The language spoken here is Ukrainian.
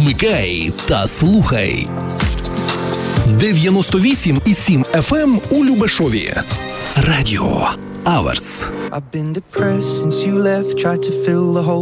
Вмикай та слухай. 98,7 FM у Любешові. Радіо Аверс. I've been depressed since you left, tried to fill the hole